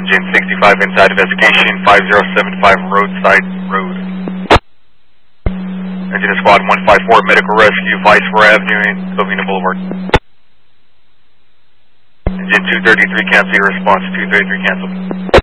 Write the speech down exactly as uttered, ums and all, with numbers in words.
Engine sixty-five inside investigation, five zero seven five roadside road. Engine Squad one five four, medical rescue, Viceroy Avenue and Covina Boulevard. Engine two thirty-three, cancel your response, two thirty-three, cancel.